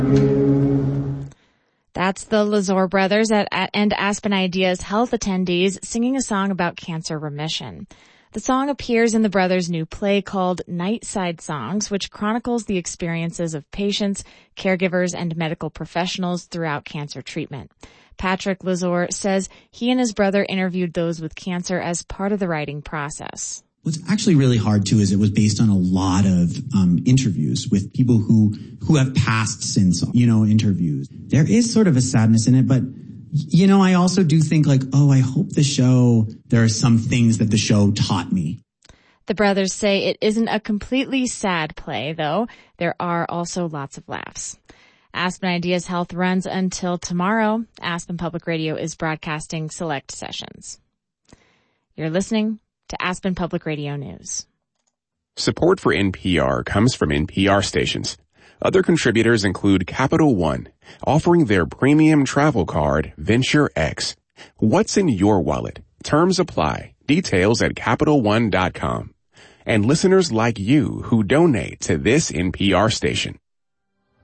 That's the Lazor brothers and Aspen Ideas Health attendees singing a song about cancer remission. The song appears in the brothers' new play called Nightside Songs, which chronicles the experiences of patients, caregivers, and medical professionals throughout cancer treatment. Patrick Lazor says he and his brother interviewed those with cancer as part of the writing process. What's actually really hard too is it was based on a lot of interviews with people who have passed since, interviews. There is sort of a sadness in it, but I also do think I hope there are some things that the show taught me. The brothers say it isn't a completely sad play, though. There are also lots of laughs. Aspen Ideas Health runs until tomorrow. Aspen Public Radio is broadcasting select sessions. You're listening to Aspen Public Radio News. Support for NPR comes from NPR stations. Other contributors include Capital One, offering their premium travel card, Venture X. What's in your wallet? Terms apply. Details at CapitalOne.com. And listeners like you who donate to this NPR station.